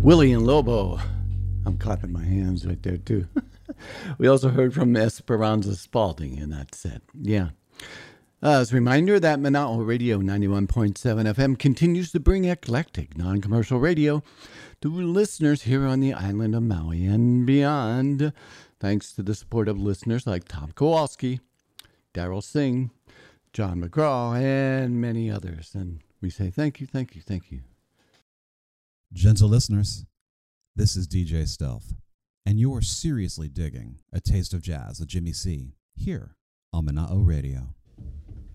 Willie and Lobo. I'm clapping my hands right there, too. We also heard from Esperanza Spalding in that set. Yeah. As a reminder that Mana'o Radio 91.7 FM continues to bring eclectic, non-commercial radio to listeners here on the island of Maui and beyond, thanks to the support of listeners like Tom Kowalski, Daryl Singh, John McGraw, and many others. And we say thank you, thank you, thank you. Gentle listeners, this is DJ Stealth, and you are seriously digging A Taste of Jazz with Jimmy C here on Mana'o Radio.